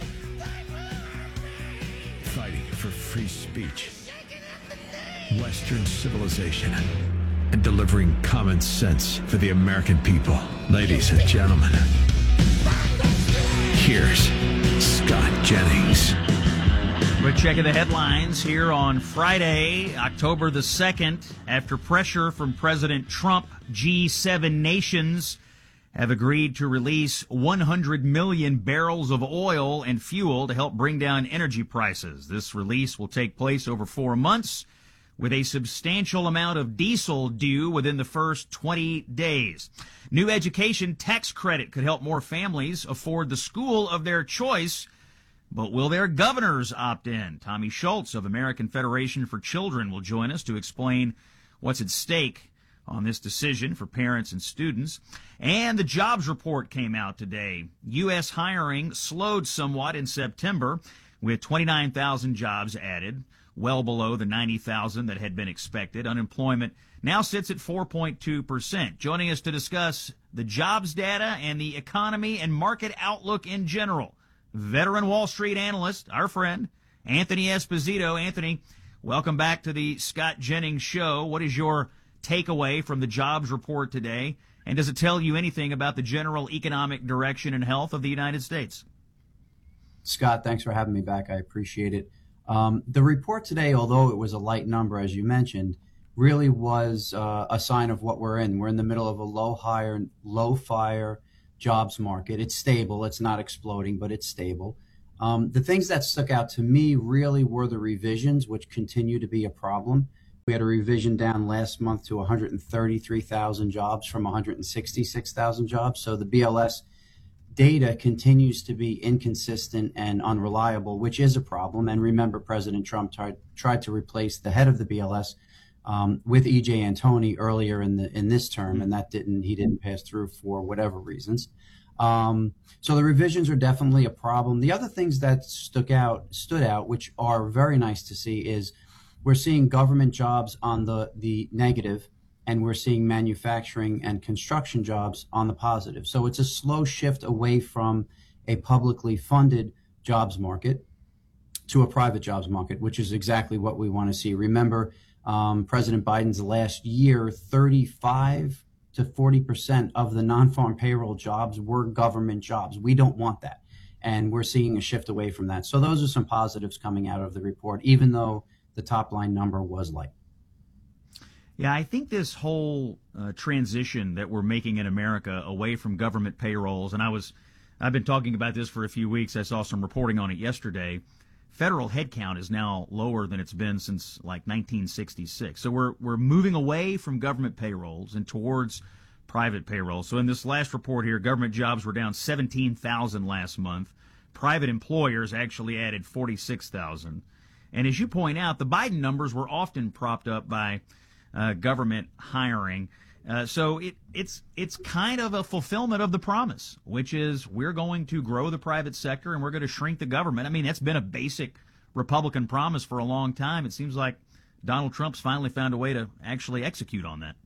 Fighting for free speech, Western civilization, and delivering common sense for the American people. Ladies and gentlemen, here's Scott Jennings. We're checking the headlines here on Friday, October the second. After pressure from President Trump, G seven nations have agreed to release one hundred million barrels of oil and fuel to help bring down energy prices. This release will take place over four months, with a substantial amount of diesel due within the first twenty days. New education tax credit could help more families afford the school of their choice. But will their governors opt in? Tommy Schultz of American Federation for Children will join us to explain what's at stake on this decision for parents and students. And the jobs report came out today. U S hiring slowed somewhat in September with twenty-nine thousand jobs added, well below the ninety thousand that had been expected. Unemployment now sits at four point two percent. Joining us to discuss the jobs data and the economy and market outlook in general, veteran Wall Street analyst, our friend, Anthony Esposito. Anthony, welcome back to the Scott Jennings Show. What is your takeaway from the jobs report today? And does it tell you anything about the general economic direction and health of the United States? Scott, thanks for having me back. I appreciate it. Um, the report today, although it was a light number, as you mentioned, really was uh, a sign of what we're in. We're in the middle of a low hire, low fire jobs market. It's stable. It's not exploding, but it's stable. Um, the things that stuck out to me really were the revisions, which continue to be a problem. We had a revision down last month to one hundred thirty-three thousand jobs from one hundred sixty-six thousand jobs. So the B L S data continues to be inconsistent and unreliable, which is a problem. And remember, President Trump tried, tried to replace the head of the B L S um, with E J Antoni earlier in the in this term, and that didn't he didn't pass through for whatever reasons. Um, so the revisions are definitely a problem. The other things that stuck out stood out, which are very nice to see, is we're seeing government jobs on the the negative, and we're seeing manufacturing and construction jobs on the positive. So it's a slow shift away from a publicly funded jobs market to a private jobs market, which is exactly what we want to see. Remember, um, President Biden's last year, thirty-five to forty percent of the non-farm payroll jobs were government jobs. We don't want that. And we're seeing a shift away from that. So those are some positives coming out of the report, even though the top line number was light. Yeah, I think this whole uh, transition that we're making in America away from government payrolls, and I was, I've been talking about this for a few weeks. I saw some reporting on it yesterday. Federal headcount is now lower than it's been since like nineteen sixty-six. So we're we're moving away from government payrolls and towards private payrolls. So in this last report here, government jobs were down seventeen thousand last month. Private employers actually added forty-six thousand. And as you point out, the Biden numbers were often propped up by uh, government hiring. Uh, so it, it's it's kind of a fulfillment of the promise, which is we're going to grow the private sector and we're going to shrink the government. I mean, that's been a basic Republican promise for a long time. It seems like Donald Trump's finally found a way to actually execute on that.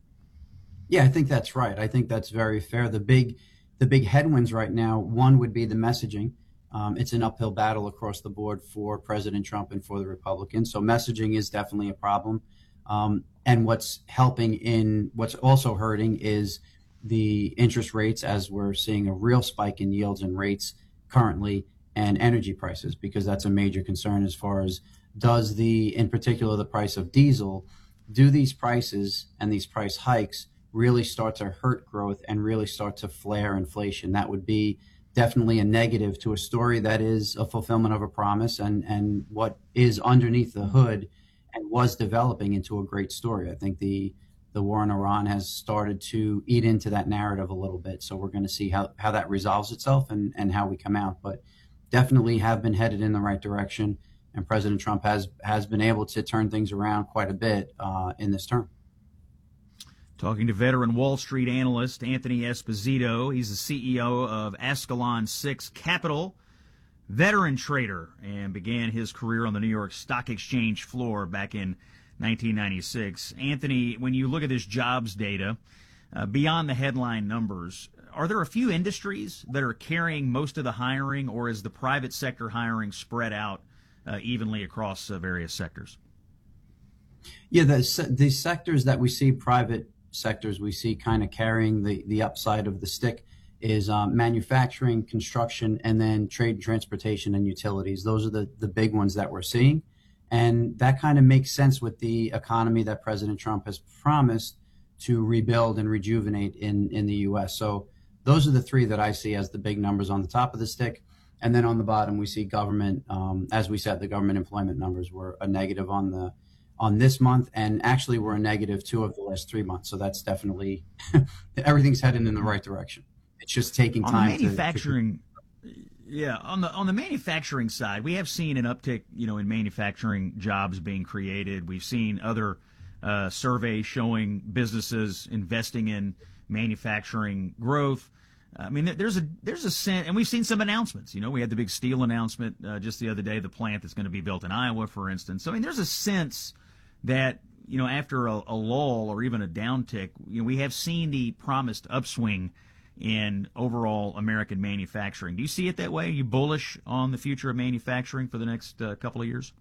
Yeah, I think that's right. I think that's very fair. The big the big headwinds right now, one would be the messaging. Um, it's an uphill battle across the board for President Trump and for the Republicans. So messaging is definitely a problem. Um, and what's helping in, what's also hurting is the interest rates, as we're seeing a real spike in yields and rates currently, and energy prices, because that's a major concern as far as does the, in particular, the price of diesel, do these prices and these price hikes really start to hurt growth and really start to flare inflation? That would be definitely a negative to a story that is a fulfillment of a promise and, and what is underneath the hood and was developing into a great story. I think the the war in Iran has started to eat into that narrative a little bit. So we're going to see how, how that resolves itself and, and how we come out. But definitely have been headed in the right direction. And President Trump has, has been able to turn things around quite a bit uh, in this term. Talking to veteran Wall Street analyst Anthony Esposito. He's the C E O of Ascalon six Capital, veteran trader, and began his career on the New York Stock Exchange floor back in nineteen ninety-six. Anthony, when you look at this jobs data, uh, beyond the headline numbers, are there a few industries that are carrying most of the hiring, or is the private sector hiring spread out uh, evenly across uh, various sectors? Yeah, the, the sectors that we see, private sectors we see kind of carrying the, the upside of the stick is um, manufacturing, construction, and then trade, transportation, and utilities. Those are the, the big ones that we're seeing. And that kind of makes sense with the economy that President Trump has promised to rebuild and rejuvenate in, in the U S. So those are the three that I see as the big numbers on the top of the stick. And then on the bottom, we see government, um, as we said, the government employment numbers were a negative on the on this month, and actually we're a negative two of the last three months. So that's definitely, everything's heading in the right direction. It's just taking time. On the manufacturing, to, to... yeah, on the on the manufacturing side, we have seen an uptick, you know, in manufacturing jobs being created. We've seen other uh, survey showing businesses investing in manufacturing growth. I mean, there's a there's a sense, and we've seen some announcements. You know, we had the big steel announcement uh, just the other day, the plant that's going to be built in Iowa, for instance. So, I mean, there's a sense that, you know, after a, a lull or even a downtick, you know, we have seen the promised upswing in overall American manufacturing. Do you see it that way? Are you bullish on the future of manufacturing for the next uh, couple of years?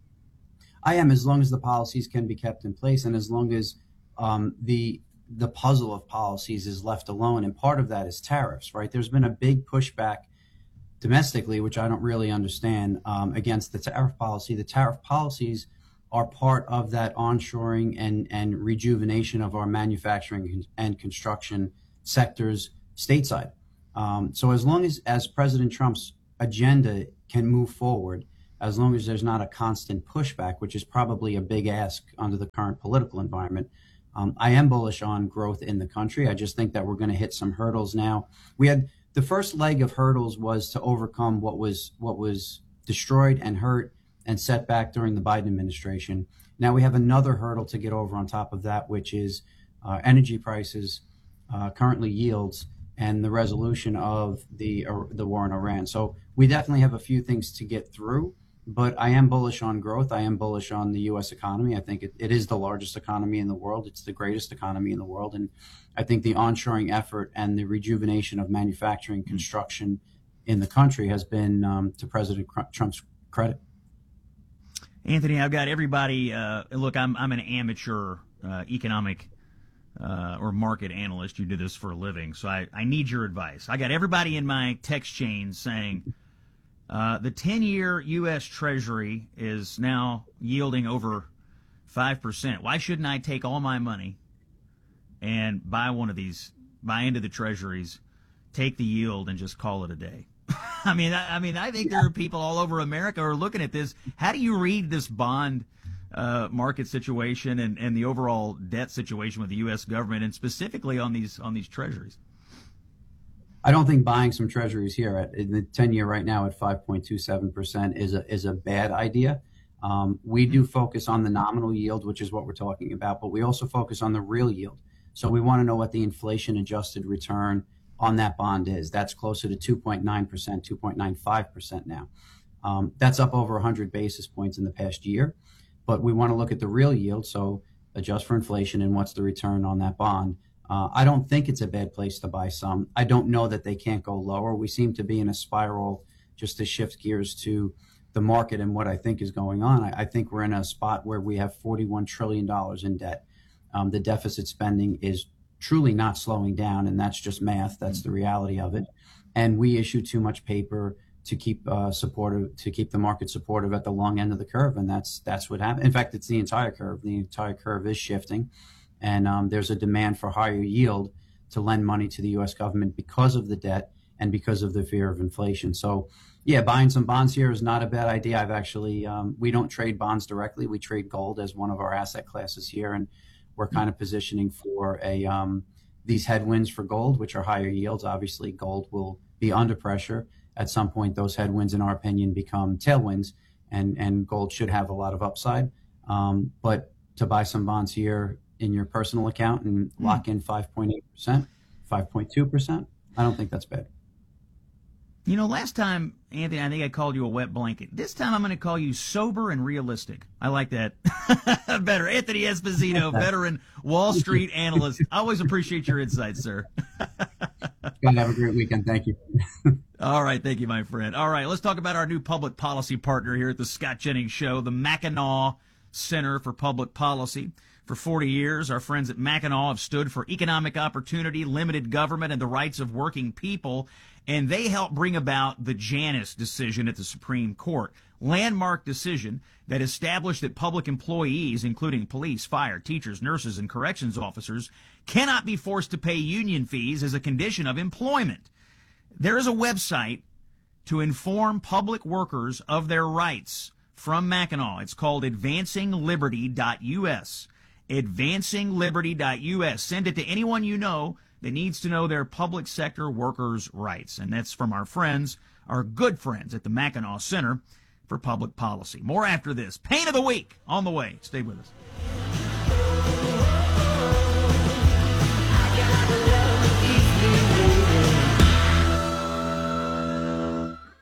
I am, as long as the policies can be kept in place and as long as um, the the puzzle of policies is left alone. And part of that is tariffs, right? There's been a big pushback domestically, which I don't really understand, um, against the tariff policy. The tariff policies are part of that onshoring and, and rejuvenation of our manufacturing and construction sectors stateside. Um, so as long as, as President Trump's agenda can move forward, as long as there's not a constant pushback, which is probably a big ask under the current political environment, Um, I am bullish on growth in the country. I just think that we're going to hit some hurdles now. We had the first leg of hurdles was to overcome what was what was destroyed and hurt and set back during the Biden administration. Now we have another hurdle to get over on top of that, which is uh, energy prices, uh, currently yields, and the resolution of the uh, the war in Iran. So we definitely have a few things to get through. But I am bullish on growth. I am bullish on the U S economy. I think it, it is the largest economy in the world. It's the greatest economy in the world. And I think the onshoring effort and the rejuvenation of manufacturing construction in the country has been um, to President Trump's credit. Anthony, I've got everybody. Uh, look, I'm I'm an amateur uh, economic uh, or market analyst. You do this for a living, so I, I need your advice. I got everybody in my text chain saying, Uh, the ten-year U S Treasury is now yielding over five percent. Why shouldn't I take all my money and buy one of these, buy into the Treasuries, take the yield, and just call it a day? I mean, I, I mean, I think there are people all over America who are looking at this. How do you read this bond uh, market situation and, and the overall debt situation with the U S government, and specifically on these on these Treasuries? I don't think buying some treasuries here at in the ten year right now at five point two seven percent is a is a bad idea. Um, we do focus on the nominal yield, which is what we're talking about, but we also focus on the real yield. So we want to know what the inflation adjusted return on that bond is. That's closer to two point nine percent, two point nine five percent now. Um, that's up over one hundred basis points in the past year. But we want to look at the real yield, so adjust for inflation and what's the return on that bond. Uh, I don't think it's a bad place to buy some. I don't know that they can't go lower. We seem to be in a spiral, just to shift gears to the market and what I think is going on. I, I think we're in a spot where we have forty-one trillion dollars in debt. Um, the deficit spending is truly not slowing down, and that's just math. That's the reality of it. And we issue too much paper to keep uh, supportive, to keep the market supportive at the long end of the curve, and that's that's what happened. In fact, it's the entire curve. The entire curve is shifting. And um, there's a demand for higher yield to lend money to the U S government because of the debt and because of the fear of inflation. So, yeah, buying some bonds here is not a bad idea. I've actually, um, we don't trade bonds directly. We trade gold as one of our asset classes here. And we're kind of positioning for a um, these headwinds for gold, which are higher yields. Obviously, gold will be under pressure. At some point, those headwinds, in our opinion, become tailwinds, and, and gold should have a lot of upside. Um, but to buy some bonds here in your personal account and lock in five point eight percent, five point two percent, I don't think that's bad. You know, last time, Anthony, I think I called you a wet blanket. This time I'm going to call you sober and realistic. I like that better. Anthony Esposito, veteran Wall Street analyst. I always appreciate your insights, sir. God, have a great weekend. Thank you. All right. Thank you, my friend. All right. Let's talk about our new public policy partner here at the Scott Jennings Show, the Mackinac Center for Public Policy. For forty years, our friends at Mackinac have stood for economic opportunity, limited government, and the rights of working people, and they helped bring about the Janus decision at the Supreme Court, landmark decision that established that public employees, including police, fire, teachers, nurses, and corrections officers, cannot be forced to pay union fees as a condition of employment. There is a website to inform public workers of their rights from Mackinac. It's called advancing liberty dot U S. advancing liberty dot U S. Send it to anyone you know that needs to know their public sector workers' rights. And that's from our friends, our good friends at the Mackinac Center for Public Policy. More after this. Pain of the Week on the way. Stay with us.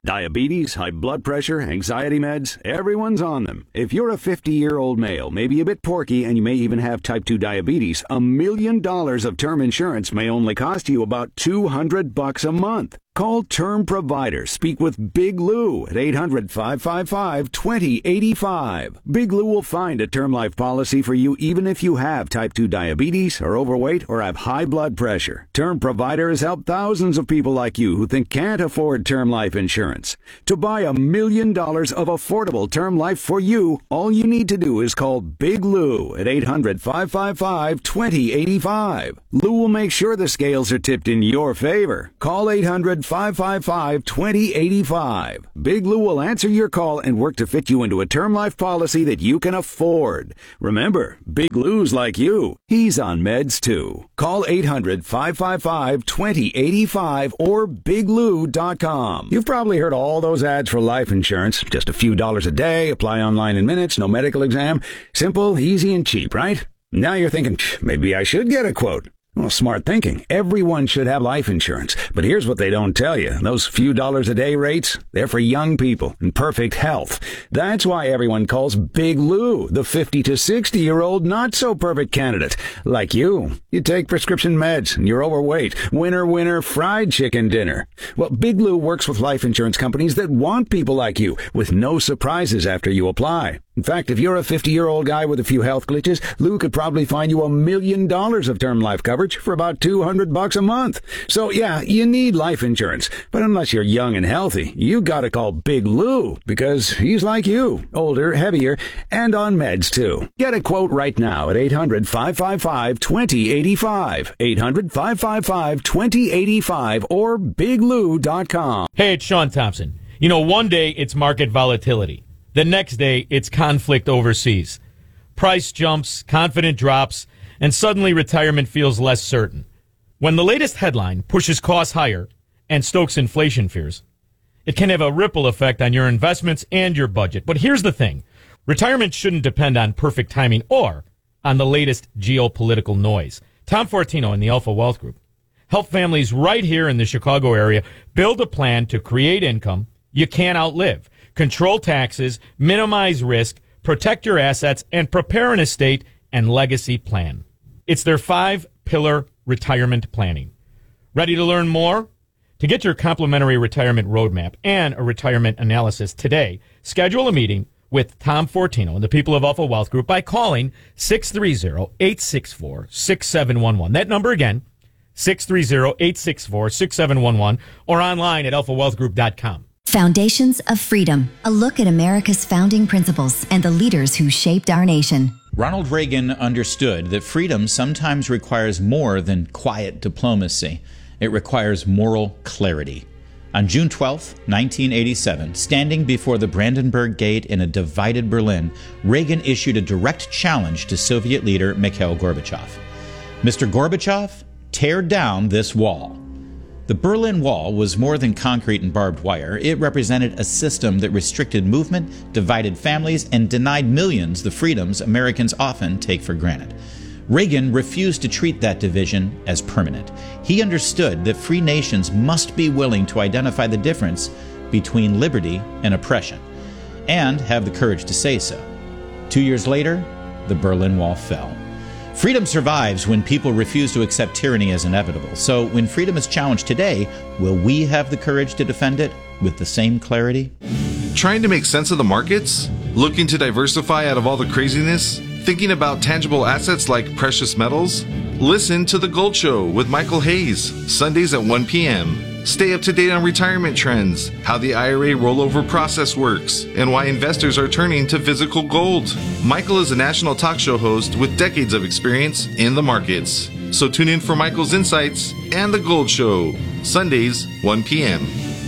Diabetes, high blood pressure, anxiety meds, everyone's on them. If you're a fifty-year-old male, maybe a bit porky, and you may even have type two diabetes, a million dollars of term insurance may only cost you about two hundred bucks a month. Call Term Provider. Speak with Big Lou at eight hundred, five five five, two zero eight five. Big Lou will find a term life policy for you even if you have type two diabetes, are overweight, or have high blood pressure. Term Provider has helped thousands of people like you who think can't afford term life insurance. To buy a million dollars of affordable term life for you, all you need to do is call Big Lou at eight hundred, five five five, two zero eight five. Lou will make sure the scales are tipped in your favor. Call eight hundred, five five five, two zero eight five. Big Lou will answer your call and work to fit you into a term life policy that you can afford. Remember, Big Lou's like you. He's on meds too. Call eight hundred, five five five, two zero eight five or big lou dot com. You've probably heard all those ads for life insurance. Just a few dollars a day, apply online in minutes, no medical exam. Simple, easy, and cheap, right? Now you're thinking, maybe I should get a quote. Well, smart thinking. Everyone should have life insurance. But here's what they don't tell you. Those few dollars a day rates, they're for young people in perfect health. That's why everyone calls Big Lou the fifty to sixty-year-old not-so-perfect candidate. Like you. You take prescription meds and you're overweight. Winner, winner, fried chicken dinner. Well, Big Lou works with life insurance companies that want people like you with no surprises after you apply. In fact, if you're a fifty-year-old guy with a few health glitches, Lou could probably find you a million dollars of term life coverage for about two hundred bucks a month. So yeah, you need life insurance. But unless you're young and healthy, you gotta call Big Lou because he's like you, older, heavier, and on meds too. Get a quote right now at eight hundred, five five five, two zero eight five. eight hundred, five five five, two zero eight five or big lou dot com. Hey, it's Sean Thompson. You know, one day it's market volatility. The next day, it's conflict overseas. Price jumps, confidence drops, and suddenly retirement feels less certain. When the latest headline pushes costs higher and stokes inflation fears, it can have a ripple effect on your investments and your budget. But here's the thing. Retirement shouldn't depend on perfect timing or on the latest geopolitical noise. Tom Fortino and the Alpha Wealth Group help families right here in the Chicago area build a plan to create income you can't outlive. Control taxes, minimize risk, protect your assets, and prepare an estate and legacy plan. It's their five-pillar retirement planning. Ready to learn more? To get your complimentary retirement roadmap and a retirement analysis today, schedule a meeting with Tom Fortino and the people of Alpha Wealth Group by calling six three zero, eight six four, six seven one one. That number again, six three zero, eight six four, six seven one one, or online at alpha wealth group dot com. Foundations of Freedom, a look at America's founding principles and the leaders who shaped our nation. Ronald Reagan understood that freedom sometimes requires more than quiet diplomacy. It requires moral clarity. On June twelfth, nineteen eighty-seven, standing before the Brandenburg Gate in a divided Berlin, Reagan issued a direct challenge to Soviet leader Mikhail Gorbachev. Mister Gorbachev, tear down this wall. The Berlin Wall was more than concrete and barbed wire. It represented a system that restricted movement, divided families, and denied millions the freedoms Americans often take for granted. Reagan refused to treat that division as permanent. He understood that free nations must be willing to identify the difference between liberty and oppression, and have the courage to say so. Two years later, the Berlin Wall fell. Freedom survives when people refuse to accept tyranny as inevitable. So when freedom is challenged today, will we have the courage to defend it with the same clarity? Trying to make sense of the markets? Looking to diversify out of all the craziness? Thinking about tangible assets like precious metals? Listen to The Gold Show with Michael Hayes, Sundays at one p.m. Stay up to date on retirement trends, how the I R A rollover process works, and why investors are turning to physical gold. Michael is a national talk show host with decades of experience in the markets. So tune in for Michael's insights and The Gold Show, Sundays, one p.m.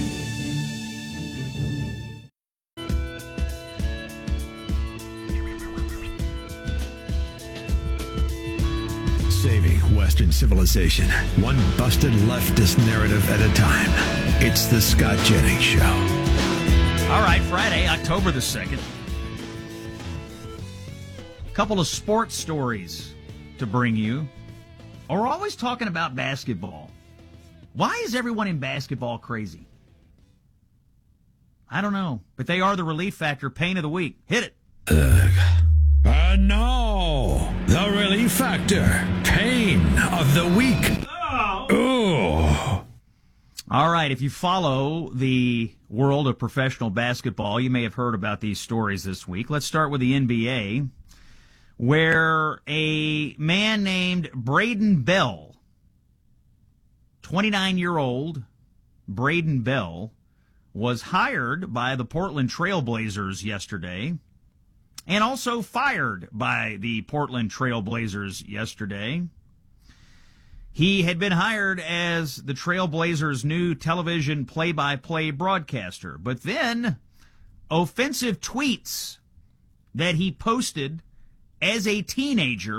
Saving Western civilization, one busted leftist narrative at a time. It's the Scott Jennings Show. All right, Friday, October the second. A couple of sports stories to bring you. We're always talking about basketball. Why is everyone in basketball crazy? I don't know. But they are the relief factor. Pain of the week. Hit it. Ugh. And now, the relief factor. Pain of the week. Oh. All right. If you follow the world of professional basketball, you may have heard about these stories this week. Let's start with the N B A, where a man named Braden Bell, twenty-nine-year-old Braden Bell, was hired by the Portland Trail Blazers yesterday and also fired by the Portland Trail Blazers yesterday. He had been hired as the Trail Blazers' new television play-by-play broadcaster, but then offensive tweets that he posted as a teenager